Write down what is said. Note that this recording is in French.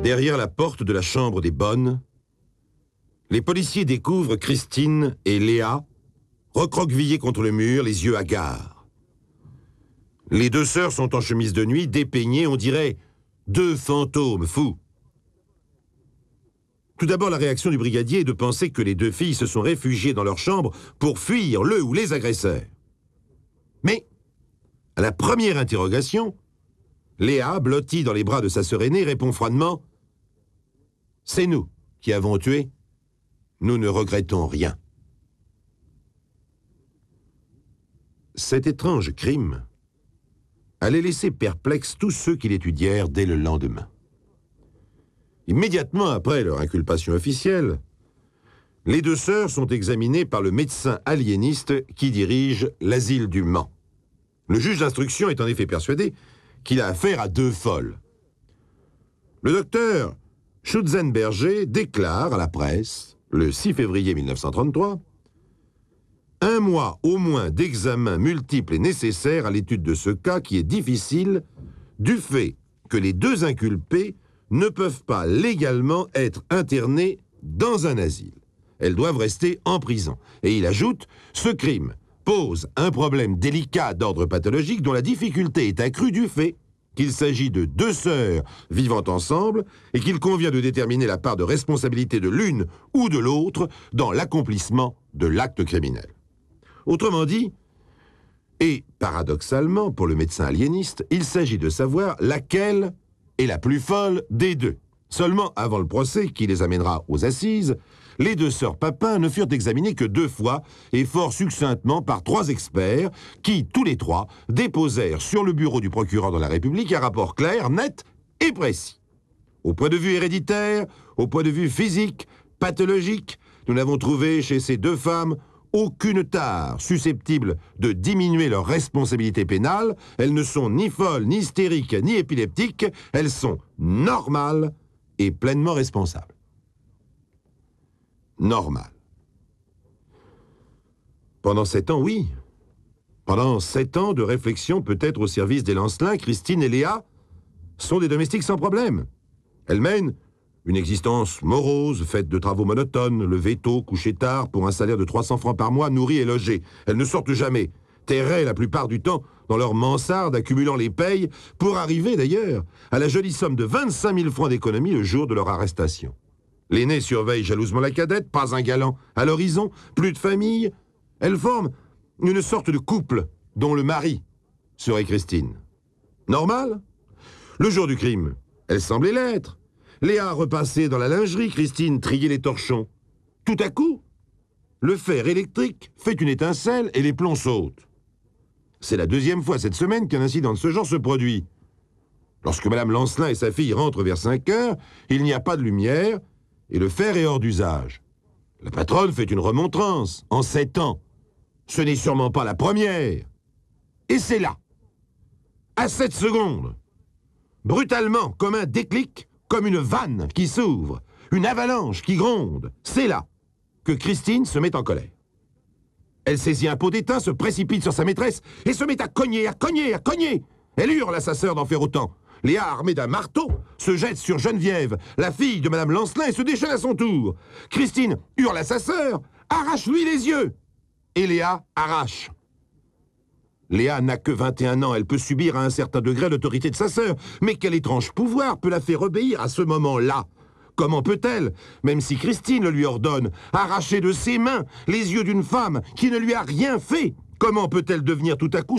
Derrière la porte de la chambre des bonnes, les policiers découvrent Christine et Léa, recroquevillées contre le mur, les yeux hagards. Les deux sœurs sont en chemise de nuit, dépeignées, on dirait deux fantômes fous. Tout d'abord, la réaction du brigadier est de penser que les deux filles se sont réfugiées dans leur chambre pour fuir le ou les agresseurs. Mais, à la première interrogation, Léa, blottie dans les bras de sa sœur aînée, répond froidement « C'est nous qui avons tué. Nous ne regrettons rien. » Cet étrange crime allait laisser perplexes tous ceux qui l'étudièrent dès le lendemain. Immédiatement après leur inculpation officielle, les deux sœurs sont examinées par le médecin aliéniste qui dirige l'asile du Mans. Le juge d'instruction est en effet persuadé qu'il a affaire à deux folles. Le docteur Schutzenberger déclare à la presse, le 6 février 1933, « Un mois au moins d'examen multiple est nécessaire à l'étude de ce cas qui est difficile du fait que les deux inculpées ne peuvent pas légalement être internées dans un asile. Elles doivent rester en prison. » Et il ajoute « Ce crime pose un problème délicat d'ordre pathologique dont la difficulté est accrue du fait qu'il s'agit de deux sœurs vivant ensemble et qu'il convient de déterminer la part de responsabilité de l'une ou de l'autre dans l'accomplissement de l'acte criminel. » Autrement dit, et paradoxalement pour le médecin aliéniste, il s'agit de savoir laquelle est la plus folle des deux. Seulement, avant le procès qui les amènera aux assises, les deux sœurs Papin ne furent examinées que 2 fois et fort succinctement par 3 experts qui, tous les 3, déposèrent sur le bureau du procureur de la République un rapport clair, net et précis. Au point de vue héréditaire, au point de vue physique, pathologique, nous n'avons trouvé chez ces 2 femmes aucune tare susceptible de diminuer leur responsabilité pénale. Elles ne sont ni folles, ni hystériques, ni épileptiques. Elles sont normales et pleinement responsables. Normal. Pendant 7 ans, oui. Pendant 7 ans de réflexion peut-être au service des Lancelin, Christine et Léa sont des domestiques sans problème. Elles mènent une existence morose, faite de travaux monotones, levés tôt, couchés tard, pour un salaire de 300 francs par mois, nourries et logées. Elles ne sortent jamais, terraient la plupart du temps dans leur mansarde, accumulant les payes, pour arriver d'ailleurs à la jolie somme de 25 000 francs d'économie le jour de leur arrestation. L'aînée surveille jalousement la cadette, pas un galant à l'horizon, plus de famille. Elles forment une sorte de couple dont le mari serait Christine. Normal? Le jour du crime, elle semblait l'être. Léa repassait dans la lingerie, Christine triait les torchons. Tout à coup, le fer électrique fait une étincelle et les plombs sautent. C'est la 2e fois cette semaine qu'un incident de ce genre se produit. Lorsque Mme Lancelin et sa fille rentrent vers 5 heures, il n'y a pas de lumière et le fer est hors d'usage. La patronne fait une remontrance en 7 ans. Ce n'est sûrement pas la première. Et c'est là, à 7 secondes, brutalement, comme un déclic, comme une vanne qui s'ouvre, une avalanche qui gronde, c'est là que Christine se met en colère. Elle saisit un pot d'étain, se précipite sur sa maîtresse et se met à cogner, à cogner, à cogner. Elle hurle à sa sœur d'en faire autant. Léa, armée d'un marteau, se jette sur Geneviève, la fille de Mme Lancelin, et se déchaîne à son tour. Christine hurle à sa sœur, arrache-lui les yeux. Et Léa arrache. Léa n'a que 21 ans, elle peut subir à un certain degré l'autorité de sa sœur, mais quel étrange pouvoir peut la faire obéir à ce moment-là? Comment peut-elle, même si Christine le lui ordonne, arracher de ses mains les yeux d'une femme qui ne lui a rien fait? Comment peut-elle devenir tout à coup